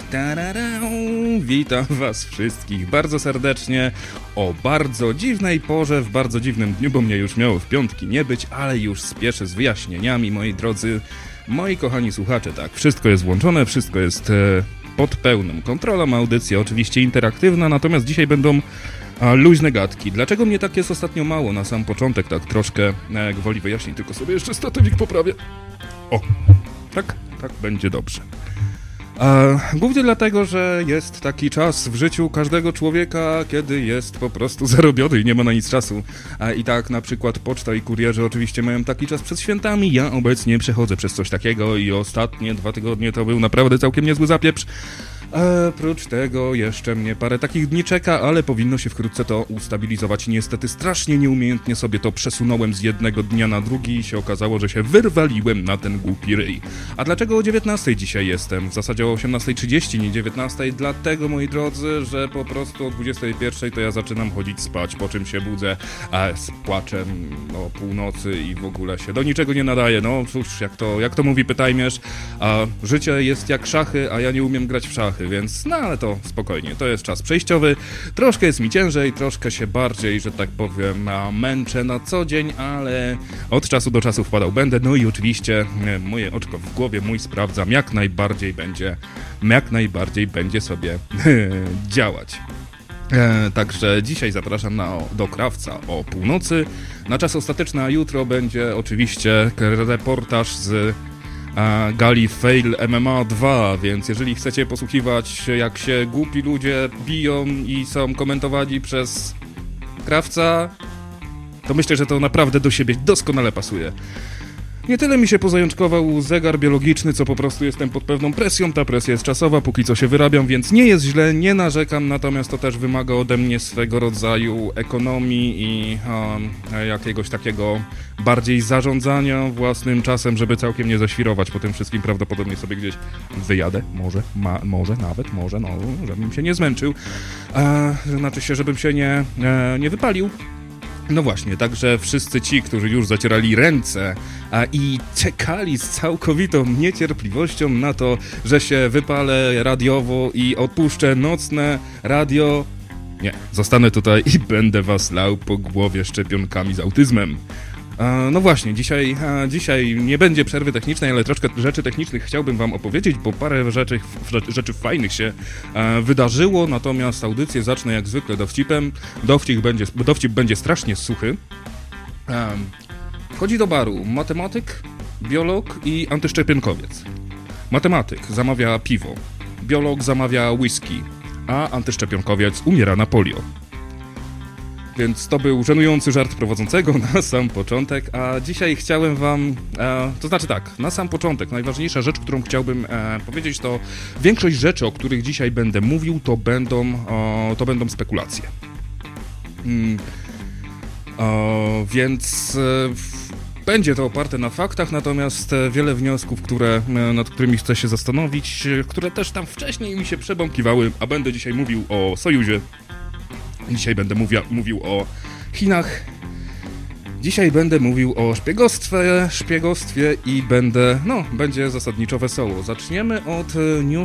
Witam was wszystkich bardzo serdecznie o bardzo dziwnej porze, w bardzo dziwnym dniu, bo mnie już miało w piątki nie być, ale już spieszę z wyjaśnieniami, moi drodzy, moi kochani słuchacze. Tak, wszystko jest włączone, wszystko jest pod pełną kontrolą, audycja oczywiście interaktywna, natomiast dzisiaj będą luźne gadki. Dlaczego mnie tak jest ostatnio mało na sam początek, tak troszkę gwoli wyjaśnić, tylko sobie jeszcze statywik poprawię. O, tak będzie dobrze. Głównie dlatego, że jest taki czas w życiu każdego człowieka, kiedy jest po prostu zarobiony i nie ma na nic czasu. I tak na przykład poczta i kurierzy oczywiście mają taki czas przed świętami. Ja obecnie przechodzę przez coś takiego i ostatnie 2 tygodnie to był naprawdę całkiem niezły zapieprz. Oprócz tego jeszcze mnie parę takich dni czeka, ale powinno się wkrótce to ustabilizować. Niestety strasznie nieumiejętnie sobie to przesunąłem z jednego dnia na drugi i się okazało, że się wyrwaliłem na ten głupi ryj. A dlaczego o 19 dzisiaj jestem? W zasadzie o 18:30, nie 19. Dlatego, moi drodzy, że po prostu o 21 to ja zaczynam chodzić spać, po czym się budzę z płaczem o północy i w ogóle się do niczego nie nadaje. No cóż, jak to mówi Pytajmierz, życie jest jak szachy, a ja nie umiem grać w szachy. Więc, no ale to spokojnie, to jest czas przejściowy, troszkę jest mi ciężej, troszkę się bardziej, że tak powiem, męczę na co dzień, ale od czasu do czasu wpadał będę, no i oczywiście moje oczko w głowie, mój sprawdzam, jak najbardziej będzie sobie działać. Także dzisiaj zapraszam do Krawca o północy, na czas ostateczny, a jutro będzie oczywiście reportaż z gali Fail MMA 2, więc jeżeli chcecie posłuchiwać, jak się głupi ludzie biją i są komentowani przez Krawca, to myślę, że to naprawdę do siebie doskonale pasuje. Nie tyle mi się pozajączkował zegar biologiczny, co po prostu jestem pod pewną presją, ta presja jest czasowa, póki co się wyrabiam, więc nie jest źle, nie narzekam, natomiast to też wymaga ode mnie swego rodzaju ekonomii i jakiegoś takiego bardziej zarządzania własnym czasem, żeby całkiem nie zaświrować po tym wszystkim, prawdopodobnie sobie gdzieś wyjadę, może nawet, żebym się nie zmęczył, znaczy się, żebym się nie wypalił. No właśnie, także wszyscy ci, którzy już zacierali ręce i czekali z całkowitą niecierpliwością na to, że się wypalę radiowo i odpuszczę nocne radio, nie, zostanę tutaj i będę was lał po głowie szczepionkami z autyzmem. No właśnie, dzisiaj nie będzie przerwy technicznej, ale troszkę rzeczy technicznych chciałbym wam opowiedzieć, bo parę rzeczy fajnych się wydarzyło, natomiast audycję zacznę jak zwykle dowcipem. Dowcip będzie strasznie suchy. Wchodzi do baru matematyk, biolog i antyszczepionkowiec. Matematyk zamawia piwo, biolog zamawia whisky, a antyszczepionkowiec umiera na polio. Więc to był żenujący żart prowadzącego na sam początek, a dzisiaj chciałem wam, to znaczy tak, na sam początek, najważniejsza rzecz, którą chciałbym powiedzieć, to większość rzeczy, o których dzisiaj będę mówił, to będą spekulacje. Więc będzie to oparte na faktach, natomiast wiele wniosków, nad którymi chcę się zastanowić, które też tam wcześniej mi się przebąkiwały, a będę dzisiaj mówił o Sojuzie. Dzisiaj będę mówił o Chinach. Dzisiaj będę mówił o szpiegostwie i będzie zasadniczo wesoło. Zaczniemy od